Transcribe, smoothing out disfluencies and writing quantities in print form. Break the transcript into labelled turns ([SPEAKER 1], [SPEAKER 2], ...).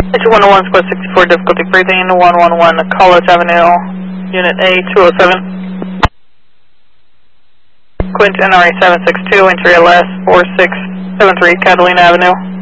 [SPEAKER 1] 211 Squad 64, difficulty breathing, 111 Collis Avenue, Unit A 207. Quint NRA 762, entry LS 4673 Catalina Avenue.